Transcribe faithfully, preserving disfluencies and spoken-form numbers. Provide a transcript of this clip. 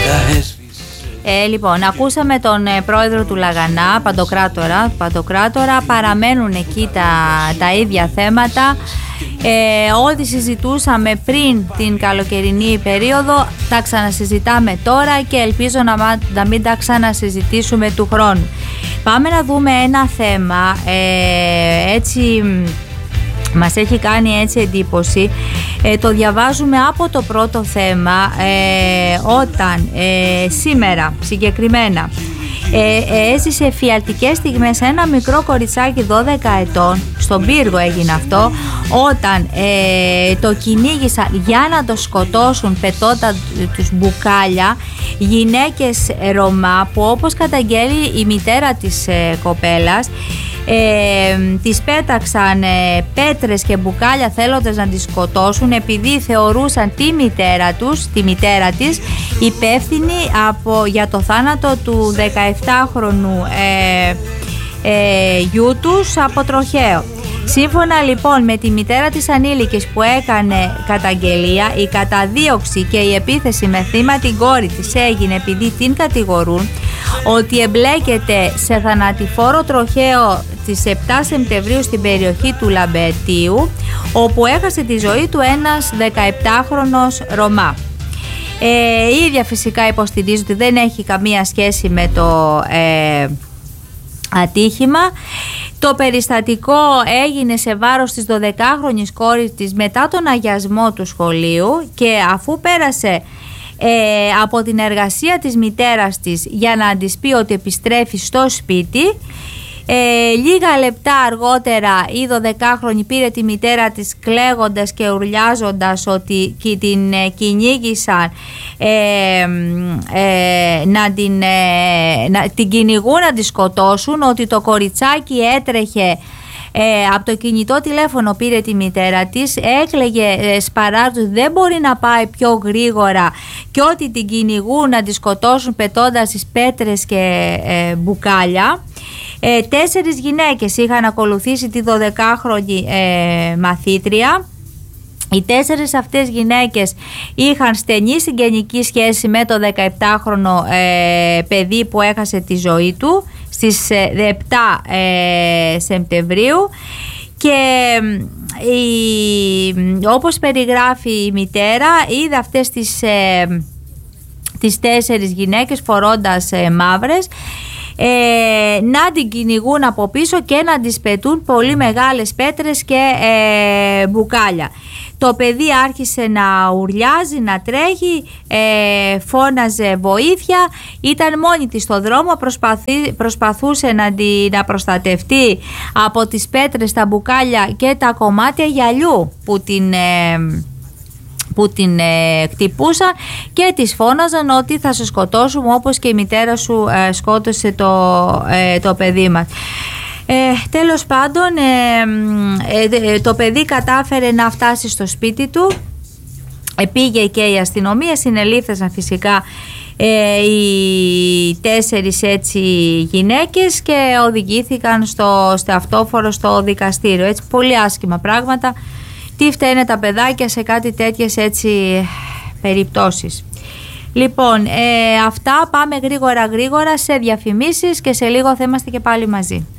Ε, λοιπόν, ακούσαμε τον ε, πρόεδρο του Λαγανά, Παντοκράτορα, Παντοκράτορα. Παραμένουν εκεί τα, τα ίδια θέματα. Ε, ό,τι συζητούσαμε πριν την καλοκαιρινή περίοδο τα ξανασυζητάμε τώρα και ελπίζω να, να μην τα ξανασυζητήσουμε του χρόνου. Πάμε να δούμε ένα θέμα, ε, έτσι μας έχει κάνει έτσι εντύπωση. Ε, το διαβάζουμε από το πρώτο θέμα, ε, όταν ε, σήμερα συγκεκριμένα ε, έζησε εφιαλτικές στιγμές ένα μικρό κοριτσάκι δώδεκα ετών, στον Πύργο έγινε αυτό, όταν ε, το κυνήγησαν για να το σκοτώσουν πετώντας τους μπουκάλια γυναίκες Ρωμά, που όπως καταγγέλει η μητέρα της ε, κοπέλας, Ε, τις πέταξαν ε, πέτρες και μπουκάλια θέλοντας να τις σκοτώσουν, επειδή θεωρούσαν τη μητέρα τους, τη μητέρα της υπεύθυνη από, για το θάνατο του δεκαεπτάχρονου ε, ε, γιού τους από τροχαίο. Σύμφωνα λοιπόν με τη μητέρα της ανήλικης που έκανε καταγγελία, η καταδίωξη και η επίθεση με θύμα την κόρη της έγινε επειδή την κατηγορούν ότι εμπλέκεται σε θανατηφόρο τροχαίο της επτά Σεπτεμβρίου στην περιοχή του Λαμπετίου, όπου έχασε τη ζωή του ένας δεκαεπτάχρονος Ρωμά. Ε, η ίδια φυσικά υποστηρίζει ότι δεν έχει καμία σχέση με το ε, ατύχημα. Το περιστατικό έγινε σε βάρος της δωδεκάχρονης κόρης της μετά τον αγιασμό του σχολείου, και αφού πέρασε ε, από την εργασία της μητέρας της για να της πει ότι επιστρέφει στο σπίτι, Ε, λίγα λεπτά αργότερα η δωδεκάχρονη πήρε τη μητέρα της κλαίγοντας και ουρλιάζοντας ότι την ε, κυνήγησαν ε, ε, να, την, ε, να την κυνηγούν να τη σκοτώσουν, ότι το κοριτσάκι έτρεχε Ε, από το κινητό τηλέφωνο, πήρε τη μητέρα της, έκλαιγε ε, σπαράζοντας, δεν μπορεί να πάει πιο γρήγορα, και ότι την κυνηγούν να τη σκοτώσουν πετώντας τις πέτρες και ε, μπουκάλια. Ε, τέσσερις γυναίκες είχαν ακολουθήσει τη δωδεκάχρονη ε, μαθήτρια. Οι τέσσερις αυτές γυναίκες είχαν στενή συγγενική σχέση με το δεκαεπτάχρονο ε, παιδί που έχασε τη ζωή του στις επτά ε, Σεπτεμβρίου, και η, όπως περιγράφει η μητέρα, είδε αυτές τις, ε, τις τέσσερις γυναίκες φορώντας ε, μαύρες Ε, να την κυνηγούν από πίσω και να τις πετούν πολύ μεγάλες πέτρες και ε, μπουκάλια. Το παιδί άρχισε να ουρλιάζει, να τρέχει, ε, φώναζε βοήθεια, ήταν μόνη της στο δρόμο, προσπαθή, προσπαθούσε να, τη, να προστατευτεί από τις πέτρες, τα μπουκάλια και τα κομμάτια γυαλιού που την... Ε, που την ε, χτυπούσαν, και της φώναζαν ότι θα σε σκοτώσουμε όπως και η μητέρα σου ε, σκότωσε το, ε, το παιδί μας. Ε, τέλος πάντων ε, ε, το παιδί κατάφερε να φτάσει στο σπίτι του, ε, πήγε και η αστυνομία, συνελήφθησαν φυσικά ε, οι τέσσερις έτσι γυναίκες και οδηγήθηκαν στο, στο αυτόφορο στο δικαστήριο. Έτσι, πολύ άσχημα πράγματα. Τι φταίνε τα παιδάκια σε κάτι τέτοιες έτσι περιπτώσεις. Λοιπόν, ε, αυτά, πάμε γρήγορα γρήγορα σε διαφημίσεις και σε λίγο θα είμαστε και πάλι μαζί.